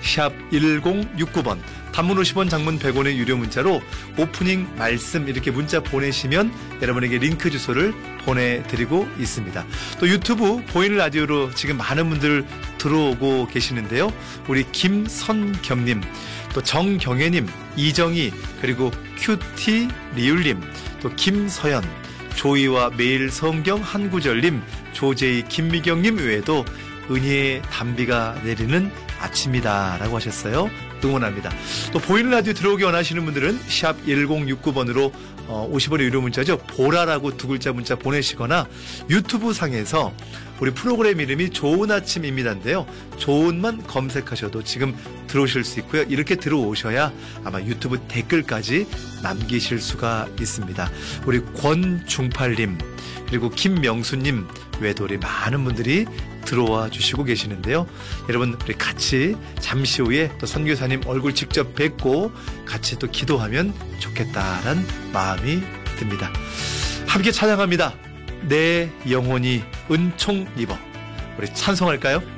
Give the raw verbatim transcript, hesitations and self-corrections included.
샵 일공육구 번, 단문 오십 원, 장문 백 원의 유료 문자로 오프닝 말씀 이렇게 문자 보내시면 여러분에게 링크 주소를 보내드리고 있습니다. 또 유튜브 보이는 라디오로 지금 많은 분들 들어오고 계시는데요. 우리 김선겸님, 또 정경애님, 이정희, 그리고 큐티 리율님, 또 김서연, 조이와 매일 성경 한 구절님, 조제이 김미경님 외에도 은혜의 단비가 내리는 아침이다 라고 하셨어요. 응원합니다. 또 보이는 라디오 들어오기 원하시는 분들은 샵 일공육구 번으로 어, 오십 원의 유료 문자죠. 보라라고 두 글자 문자 보내시거나 유튜브 상에서 우리 프로그램 이름이 좋은 아침입니다인데요. 좋은만 검색하셔도 지금 들어오실 수 있고요. 이렇게 들어오셔야 아마 유튜브 댓글까지 남기실 수가 있습니다. 우리 권중팔님, 그리고 김명수님 외에도 우리 많은 분들이 들어와 주시고 계시는데요. 여러분, 우리 같이 잠시 후에 또 선교사님 얼굴 직접 뵙고 같이 또 기도하면 좋겠다라는 마음이 듭니다. 함께 찬양합니다. 내 영혼이 은총 입어. 우리 찬송할까요?